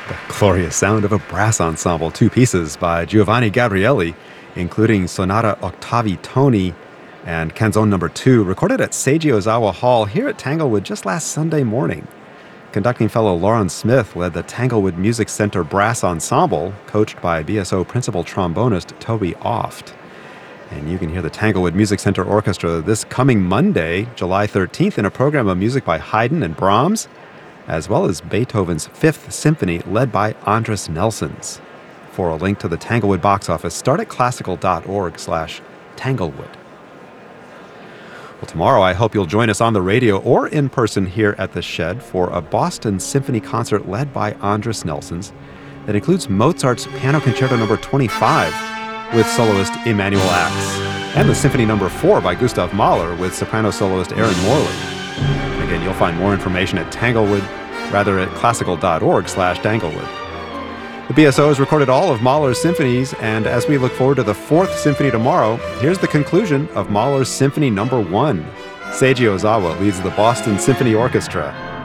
Glorious sound of a brass ensemble, two pieces by Giovanni Gabrieli, including Sonata Octavi Toni and Canzone No. 2, recorded at Seiji Ozawa Hall here at Tanglewood just last Sunday morning. Conducting fellow Lauren Smith led the Tanglewood Music Center Brass Ensemble, coached by BSO principal trombonist Toby Oft. And you can hear the Tanglewood Music Center Orchestra this coming Monday, July 13th, in a program of music by Haydn and Brahms, as well as Beethoven's Fifth Symphony, led by Andris Nelsons. For a link to the Tanglewood box office, start at classical.org/Tanglewood. Well, tomorrow I hope you'll join us on the radio or in person here at the Shed for a Boston Symphony concert led by Andris Nelsons that includes Mozart's Piano Concerto No. 25 with soloist Emanuel Ax, and the Symphony No. 4 by Gustav Mahler with soprano soloist Erin Morley. Again, you'll find more information at classical.org/Tanglewood. The BSO has recorded all of Mahler's symphonies, and as we look forward to the Fourth Symphony tomorrow, here's the conclusion of Mahler's Symphony No. 1. Seiji Ozawa leads the Boston Symphony Orchestra.